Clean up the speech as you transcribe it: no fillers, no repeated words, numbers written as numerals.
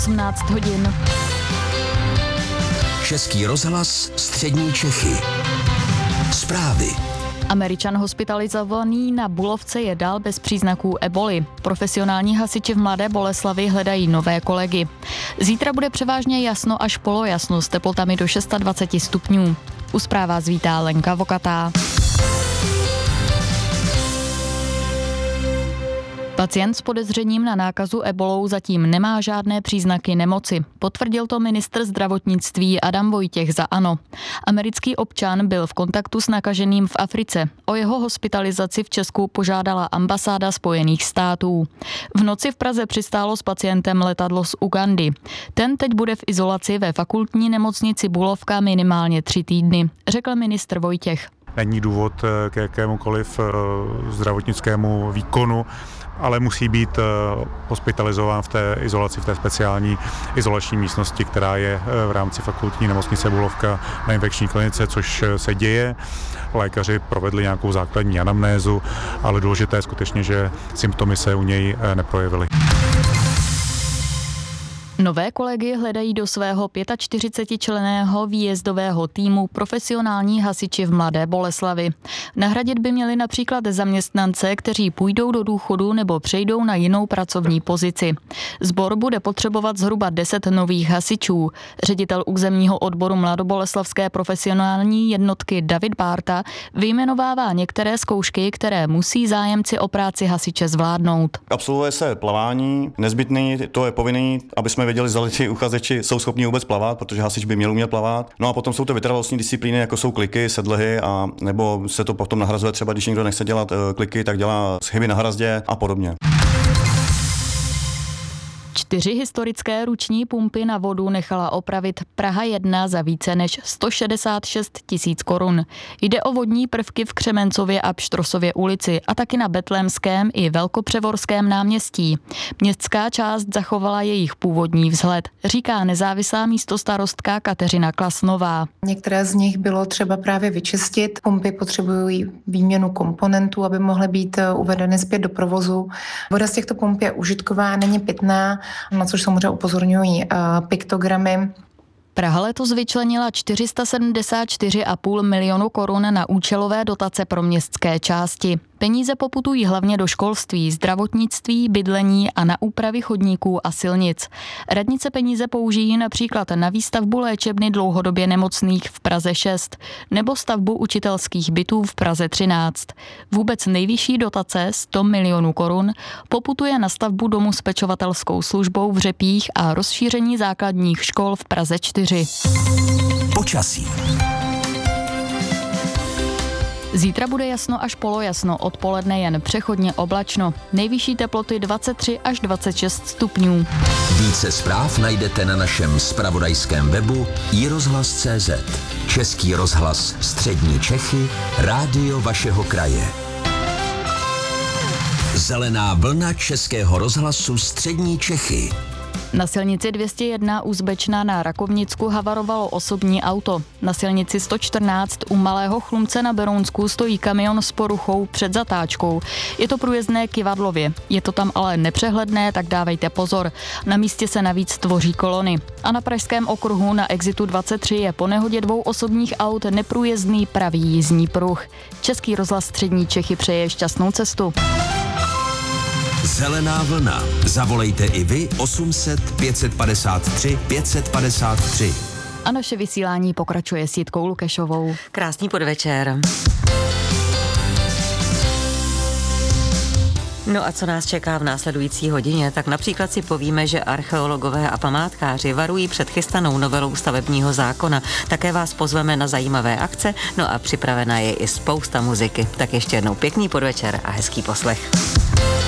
18 hodin. Český rozhlas Střední Čechy. Zprávy. Američan hospitalizovaný na Bulovce je dál bez příznaků eboli. Profesionální hasiči v Mladé Boleslavi hledají nové kolegy. Zítra bude převážně jasno až polojasno s teplotami do 26 stupňů. U zpráv vás vítá Lenka Vokatá. Pacient s podezřením na nákazu ebolou zatím nemá žádné příznaky nemoci. Potvrdil to ministr zdravotnictví Adam Vojtěch za ANO. Americký občan byl v kontaktu s nakaženým v Africe. O jeho hospitalizaci v Česku požádala ambasáda Spojených států. V noci v Praze přistálo s pacientem letadlo z Ugandy. Ten teď bude v izolaci ve fakultní nemocnici Bulovka minimálně 3 týdny, řekl ministr Vojtěch. Není důvod k jakémukoliv zdravotnickému výkonu, ale musí být hospitalizován v té izolaci, v té speciální izolační místnosti, která je v rámci fakultní nemocnice Bulovka na infekční klinice, což se děje. Lékaři provedli nějakou základní anamnézu, ale důležité je skutečně, že symptomy se u něj neprojevily. Nové kolegy hledají do svého 45členného výjezdového týmu profesionální hasiči v Mladé Boleslavi. Nahradit by měli například zaměstnance, kteří půjdou do důchodu nebo přejdou na jinou pracovní pozici. Sbor bude potřebovat zhruba 10 nových hasičů. Ředitel územního odboru Mladoboleslavské profesionální jednotky David Bárta vyjmenovává některé zkoušky, které musí zájemci o práci hasiče zvládnout. Absolvuje se plavání, nezbytný, to je povinný, aby jsme věděli, zda ti uchazeči jsou schopni vůbec plavat, protože hasič by měl umět plavat. No a potom jsou to vytrvalostní disciplíny, jako jsou kliky, sedlehy, a nebo se to potom nahrazuje třeba, když někdo nechce dělat kliky, tak dělá schyby na hrazdě a podobně. 4 historické ruční pumpy na vodu nechala opravit Praha 1 za více než 166 000 korun. Jde o vodní prvky v Křemencově a Pštrosově ulici a taky na Betlémském i Velkopřevorském náměstí. Městská část zachovala jejich původní vzhled, říká nezávislá místostarostka Kateřina Klasnová. Některé z nich bylo třeba právě vyčistit. Pumpy potřebují výměnu komponentů, aby mohly být uvedeny zpět do provozu. Voda z těchto pump je užitková, není pitná, na což samozřejmě upozorňují piktogramy. Praha letos vyčlenila 474,5 milionu korun na účelové dotace pro městské části. Peníze poputují hlavně do školství, zdravotnictví, bydlení a na úpravy chodníků a silnic. Radnice peníze použijí například na výstavbu léčebny dlouhodobě nemocných v Praze 6 nebo stavbu učitelských bytů v Praze 13. Vůbec nejvyšší dotace 100 milionů korun poputuje na stavbu domu s pečovatelskou službou v Řepích a rozšíření základních škol v Praze 4. Počasí. Zítra bude jasno až polojasno, odpoledne jen přechodně oblačno. Nejvyšší teploty 23 až 26 stupňů. Více zpráv najdete na našem zpravodajském webu iRozhlas.cz. Český rozhlas Střední Čechy, rádio vašeho kraje. Zelená vlna Českého rozhlasu Střední Čechy. Na silnici 201 u Zbečna na Rakovnicku havarovalo osobní auto. Na silnici 114 u Malého Chlumce na Berounsku stojí kamion s poruchou před zatáčkou. Je to průjezdné Kyvadlově. Je to tam ale nepřehledné, tak dávejte pozor. Na místě se navíc tvoří kolony. A na Pražském okruhu na Exitu 23 je po nehodě 2 osobních aut neprůjezdný pravý jízdní pruh. Český rozhlas Střední Čechy přeje šťastnou cestu. Zelená vlna. Zavolejte i vy 800 553 553. A naše vysílání pokračuje s Jitkou Lukešovou. Krásný podvečer. No a co nás čeká v následující hodině, tak například si povíme, že archeologové a památkáři varují před chystanou novelou stavebního zákona. Také vás pozveme na zajímavé akce, no a připravena je i spousta muziky. Tak ještě jednou pěkný podvečer a hezký poslech.